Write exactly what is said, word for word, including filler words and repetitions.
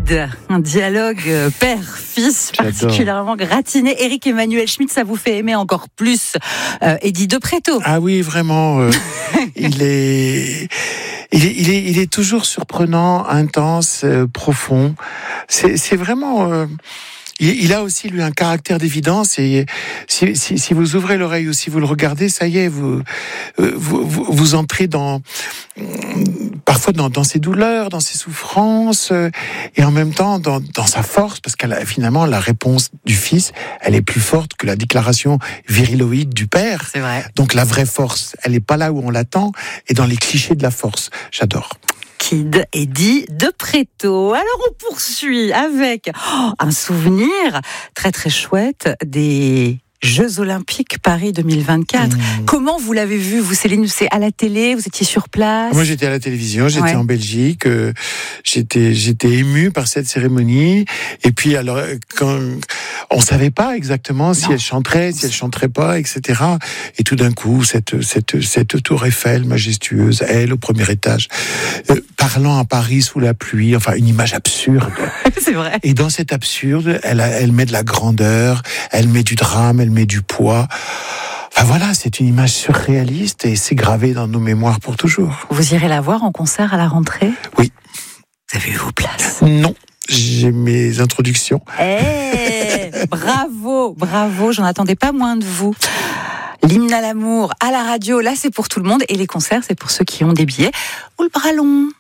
Kid, un dialogue père-fils particulièrement gratiné. Éric Emmanuel Schmitt, ça vous fait aimer encore plus euh, Eddie de Pretto. Ah oui, vraiment. Euh, il est... Il est, il, est, il est toujours surprenant, intense, euh, profond. C'est, c'est vraiment... Euh, il, il a aussi, lui, un caractère d'évidence. Et si, si, si vous ouvrez l'oreille ou si vous le regardez, ça y est, vous, euh, vous, vous, vous entrez dans... Parfois dans, dans ses douleurs, dans ses souffrances, euh, et en même temps dans, dans sa force, parce qu'elle a, finalement, la réponse du fils, elle est plus forte que la déclaration viriloïde du père. C'est vrai. Donc la vraie force, elle n'est pas là où on l'attend, et dans les clichés de la force. J'adore. Kid, Eddie de Pretto. Alors on poursuit avec oh, un souvenir très très chouette des Jeux Olympiques Paris deux mille vingt-quatre. Mmh. Comment vous l'avez vu, vous, Céline? C'est à la télé, vous étiez sur place? Moi, j'étais à la télévision, j'étais ouais. en Belgique, euh, j'étais, j'étais ému par cette cérémonie. Et puis, alors, quand on savait pas exactement si non. elle chanterait, si elle chanterait pas, et cetera. Et tout d'un coup, cette, cette, cette tour Eiffel majestueuse, elle, au premier étage, euh, parlant à Paris sous la pluie, enfin, une image absurde. C'est vrai. Et dans cet absurde, elle, elle met de la grandeur, elle met du drame, elle met du poids. Enfin voilà, c'est une image surréaliste et c'est gravé dans nos mémoires pour toujours. Vous irez la voir en concert à la rentrée? Oui. Vous avez eu vos places? Non, j'ai mes introductions. Eh, hey, bravo, bravo, j'en attendais pas moins de vous. L'hymne à l'amour à la radio, là c'est pour tout le monde et les concerts c'est pour ceux qui ont des billets ou le bras long.